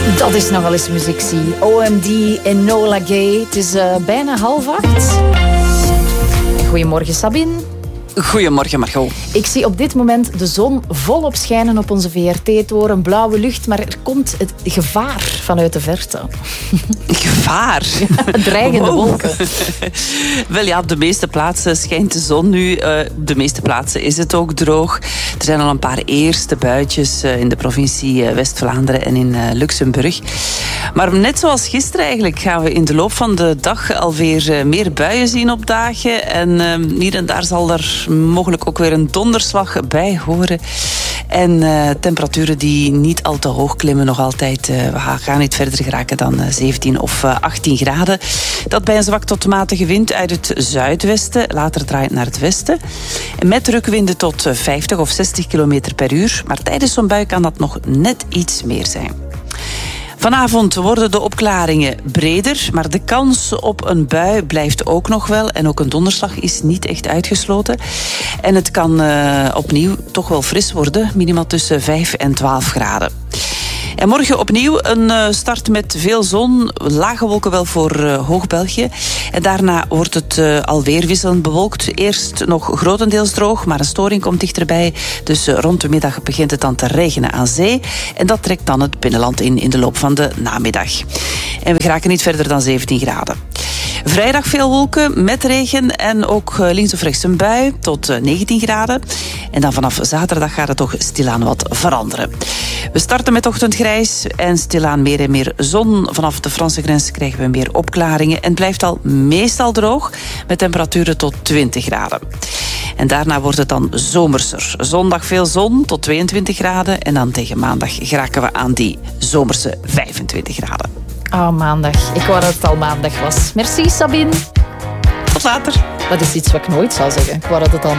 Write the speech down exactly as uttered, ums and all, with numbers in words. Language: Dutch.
Dat is nogal eens muziek, zie. O M D en Nola Gay. Het is uh, bijna half acht. Goedemorgen, Sabine. Goedemorgen, Margot. Ik zie op dit moment de zon volop schijnen op onze V R T-toren. Blauwe lucht, maar er komt het gevaar vanuit de verte. Gevaar? Ja, dreigende wow. wolken. Wel ja, op de meeste plaatsen schijnt de zon nu. Uh, de meeste plaatsen is het ook droog. Er zijn al een paar eerste buitjes uh, in de provincie uh, West-Vlaanderen en in uh, Luxemburg. Maar net zoals gisteren eigenlijk gaan we in de loop van de dag alweer uh, meer buien zien opdagen. En uh, hier en daar zal er mogelijk ook weer een donderslag bij horen. En uh, temperaturen die niet al te hoog klimmen nog altijd. Uh, we gaan niet verder geraken dan uh, zeventien of uh, achttien graden. Dat bij een zwak tot matige wind uit het zuidwesten. Later draait naar het westen. En met drukwinden tot uh, vijftig of zestig kilometer per uur. Maar tijdens zo'n bui kan dat nog net iets meer zijn. Vanavond worden de opklaringen breder, maar de kans op een bui blijft ook nog wel. En ook een donderslag is niet echt uitgesloten. En het kan uh, opnieuw toch wel fris worden, minimaal tussen vijf en twaalf graden. En morgen opnieuw een start met veel zon. Lage wolken wel voor uh, Hoog-België. En daarna wordt het uh, alweer wisselend bewolkt. Eerst nog grotendeels droog, maar een storing komt dichterbij. Dus uh, rond de middag begint het dan te regenen aan zee. En dat trekt dan het binnenland in in de loop van de namiddag. En we geraken niet verder dan zeventien graden. Vrijdag veel wolken met regen en ook links of rechts een bui tot negentien graden. En dan vanaf zaterdag gaat het toch stilaan wat veranderen. We starten met ochtendgrijs en stilaan meer en meer zon. Vanaf de Franse grens krijgen we meer opklaringen en het blijft al meestal droog met temperaturen tot twintig graden. En daarna wordt het dan zomerser. Zondag veel zon tot tweeëntwintig graden en dan tegen maandag geraken we aan die zomerse vijfentwintig graden. Oh, maandag. Ik wou dat het al maandag was. Merci, Sabine. Tot later. Dat is iets wat ik nooit zou zeggen. Ik wou dat het al